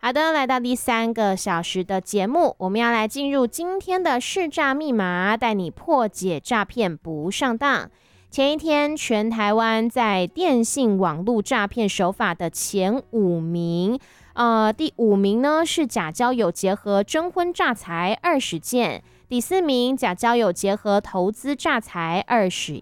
好的，来到第3个小时的节目，我们要来进入今天的识诈密码，带你破解诈骗不上当。前一天，全台湾在电信网络诈骗手法的前5名，第5名呢是假交友结合征婚诈财20件，第4名假交友结合投资诈财21